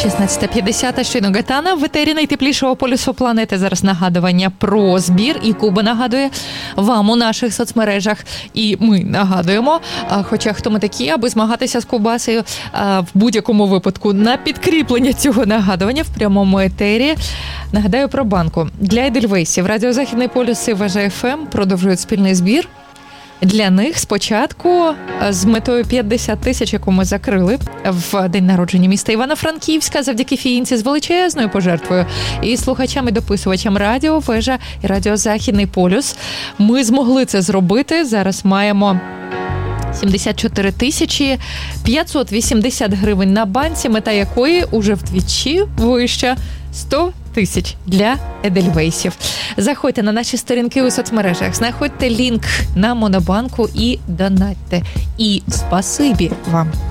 16:50, щойно Гатана в етері найтеплішого полюсу планети. Зараз нагадування про збір, і Куба нагадує вам у наших соцмережах, і ми нагадуємо, хоча хто ми такі, аби змагатися з Кубасею, в будь-якому випадку на підкріплення цього нагадування в прямому етері. Нагадаю про банку. Для Едельвейсів Радіо Західний полюс і Вежа ФМ продовжують спільний збір. Для них спочатку з метою 50 тисяч, яку ми закрили в день народження міста Івано-Франківська, завдяки фіїнці з величезною пожертвою і слухачам і дописувачам Радіо Вежа і Радіо Західний полюс. Ми змогли це зробити. Зараз маємо 74 тисячі 580 гривень на банці, мета якої уже вдвічі вища – 100 тисяч для Едельвейсів. Заходьте на наші сторінки у соцмережах, знаходьте лінк на Монобанку і донатьте. І спасибі вам!